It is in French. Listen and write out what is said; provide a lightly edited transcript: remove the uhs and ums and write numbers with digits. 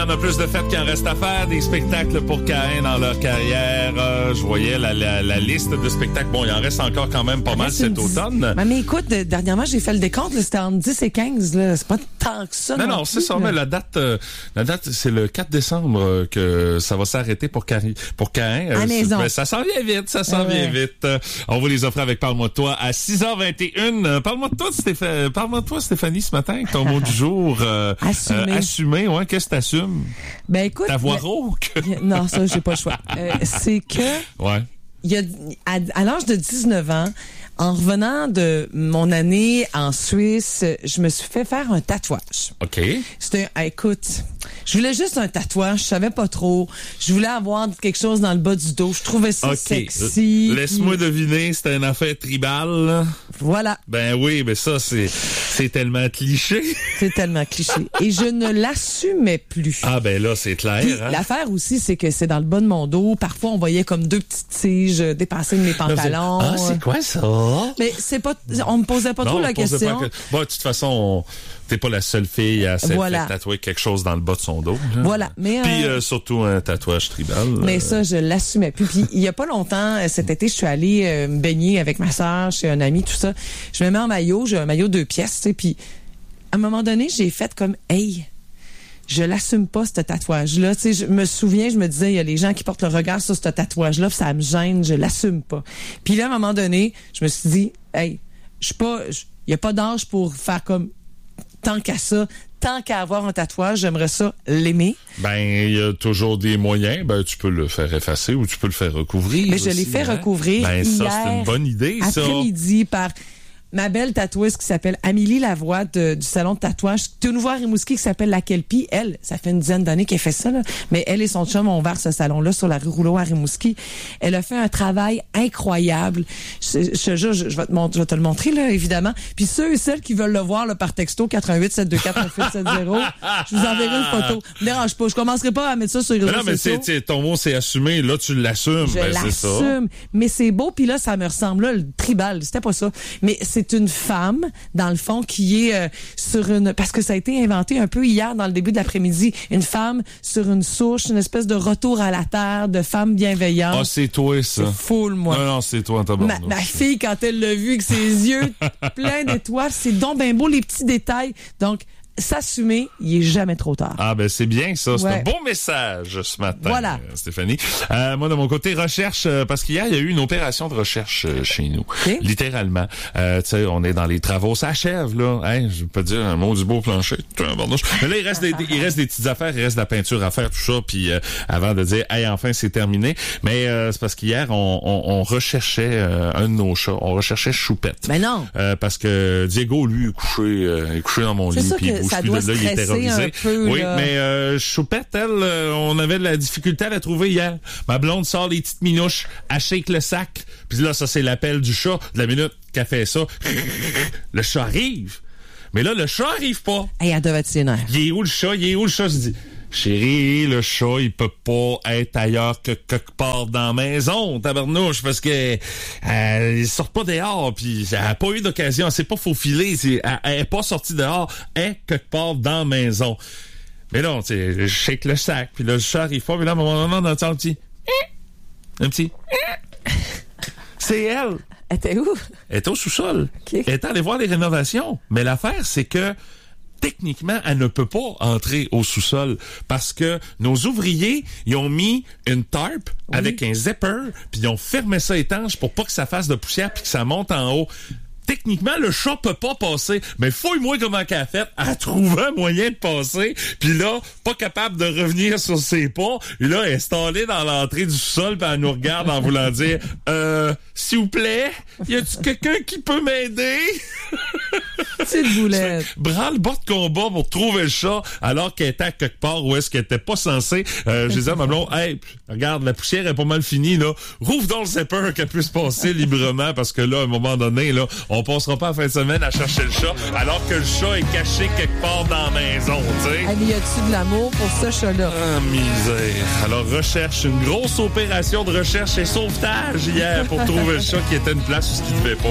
en a plus de fêtes qu'il en reste à faire. Des spectacles pour Caïn dans leur carrière. Je voyais la liste de spectacles. Bon, il en reste encore quand même pas mal cet automne. Mais écoute, dernièrement, j'ai fait le décompte. Là, c'était entre 10 et 15. Là. C'est pas tant que ça. Non, c'est ça. Mais la date, c'est le 4 décembre que ça va s'arrêter pour Caïn. Ça s'en vient vite. Vite. On va les offrir avec Parle-moi de toi à 6h21. Parle-moi de toi, Stéphanie, ce matin, avec ton mot du jour. Assumer, ouais. Qu'est-ce que t'assumes? Ben, écoute. Ta voix rauque? Non, ça, j'ai pas le choix. C'est que. Ouais. Il y a, à l'âge de 19 ans, en revenant de mon année en Suisse, je me suis fait faire un tatouage. OK. Écoute, je voulais juste un tatouage, je savais pas trop. Je voulais avoir quelque chose dans le bas du dos. Je trouvais ça sexy. Laisse-moi deviner, c'était une affaire tribale, là. Voilà. Ben oui, mais ça, c'est tellement cliché. C'est tellement cliché. Et je ne l'assumais plus. Ah ben là, c'est clair. Puis, l'affaire aussi, c'est que c'est dans le bas de mon dos. Parfois, on voyait comme 2 petites tiges dépasser de mes pantalons. Ah, c'est quoi ça? Mais c'est pas, on me posait pas trop la question. Bon, de toute façon, t'es pas la seule fille à s'être fait tatouer quelque chose dans le bas de son dos. Là. Voilà. Mais puis surtout un tatouage tribal. Mais ça, je l'assumais plus. Puis il y a pas longtemps, cet été, je suis allée me baigner avec ma sœur chez un ami, tout ça. Je me mets en maillot, j'ai un maillot 2 pièces, tu sais. Puis à un moment donné, j'ai fait comme, hey. Je l'assume pas, ce tatouage-là. Tu sais, je me souviens, je me disais, il y a les gens qui portent le regard sur ce tatouage-là, puis ça me gêne, je l'assume pas. Puis là, à un moment donné, je me suis dit, hey, il y a pas d'âge pour faire comme, tant qu'à avoir un tatouage, j'aimerais ça l'aimer. Ben, il y a toujours des moyens. Ben, tu peux le faire effacer ou tu peux le faire recouvrir. Mais je l'ai fait recouvrir ben, hier, ça, c'est une bonne idée, ça. Après-midi, par ma belle tatoueuse qui s'appelle Amélie Lavoie du salon de tatouage de nouveau à Rimouski qui s'appelle La Kelpie. Elle, ça fait une dizaine d'années qu'elle fait ça, là. Mais elle et son chum ont ouvert ce salon-là sur la rue Rouleau à Rimouski. Elle a fait un travail incroyable. Je vais te le montrer, là, évidemment. Puis ceux et celles qui veulent le voir, là, par texto, 88-724-9870, je vous enverrai une photo. Me dérange pas. Je commencerai pas à mettre ça sur les réseaux sociaux. Mais ton mot, c'est assumer. Là, tu l'assumes. Je l'assume. Mais c'est beau. Puis là, ça me ressemble, là, le tribal. C'était pas ça. Mais c'est une femme, dans le fond, qui est parce que ça a été inventé un peu hier dans le début de l'après-midi, une femme sur une souche, une espèce de retour à la terre, de femme bienveillante. Ah, c'est toi, ça. C'est full, moi. Non, c'est toi, tabarnouche. Ma fille, quand elle l'a vu, avec ses yeux pleins d'étoiles, c'est donc ben beau, les petits détails. Donc, s'assumer, il est jamais trop tard. Ah ben c'est bien ça, c'est un bon message ce matin, voilà. Stéphanie. Moi de mon côté recherche, parce qu'hier il y a eu une opération de recherche chez nous, littéralement. Tu sais, on est dans les travaux, ça achève là. Hein, je peux dire un mot du beau plancher. Mais là il reste des petites affaires, il reste de la peinture à faire, tout ça, puis avant de dire hey enfin c'est terminé. Mais c'est parce qu'hier on recherchait un de nos chats, on recherchait Choupette. Mais non. Parce que Diego lui est couché dans mon lit puis ça doit stresser un peu. Oui, là. mais Choupette, elle, on avait de la difficulté à la trouver hier. Ma blonde sort les petites minouches, elle shake le sac, puis là, ça, c'est l'appel du chat. De la minute qu'elle fait ça, le chat arrive. Mais là, le chat arrive pas. Hey, elle devait être sénère. Il est où le chat? Je dis... Chérie, le chat, il peut pas être ailleurs que quelque part dans la maison, tabarnouche, parce que il sort pas dehors, puis elle a pas eu d'occasion, elle s'est pas faufilée, elle est pas sortie dehors, elle est quelque part dans la maison. Mais non, tu sais, je shake le sac, puis là, le chat arrive pas, mais là, à un moment donné, on entend un petit... C'est elle. Elle était où? Elle était au sous-sol. Okay. Elle est allée voir les rénovations. Mais l'affaire, c'est que techniquement, elle ne peut pas entrer au sous-sol parce que nos ouvriers, ils ont mis une tarp avec un zipper, puis ils ont fermé ça étanche pour pas que ça fasse de poussière puis que ça monte en haut. Techniquement, le chat peut pas passer, mais fouille-moi comment qu'elle a fait. Elle a trouvé un moyen de passer, puis là, pas capable de revenir sur ses pas. Et là, elle est installée dans l'entrée du sol, puis elle nous regarde en voulant dire « S'il vous plaît, y a-tu quelqu'un qui peut m'aider? » Petite boulette. Branle-bas de combat pour trouver le chat, alors qu'elle était à quelque part où est-ce qu'elle était pas censée. Je disais à ma blonde, hey, regarde, la poussière est pas mal finie, là. Rouvre donc le zipper qu'elle puisse passer librement, parce que là, à un moment donné, là, on passera pas la fin de semaine à chercher le chat, alors que le chat est caché quelque part dans la maison, tu sais. Allez, y a-tu de l'amour pour ce chat-là? Ah, misère. Alors, une grosse opération de recherche et sauvetage hier pour trouver le chat qui était une place où il ne devait pas.